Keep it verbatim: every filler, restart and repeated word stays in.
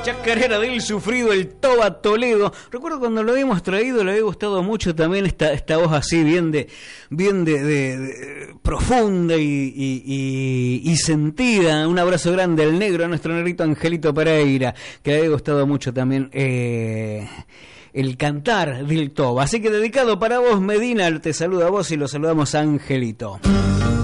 Chacarera del sufrido, el Toba Toledo. Recuerdo cuando lo habíamos traído, le había gustado mucho también esta, esta voz así bien de bien de, de, de profunda y, y, y, y sentida. Un abrazo grande al negro, a nuestro negrito Angelito Pereira, que le había gustado mucho también eh, el cantar del Toba. Así que dedicado para vos, Medina, te saluda a vos y lo saludamos a Angelito.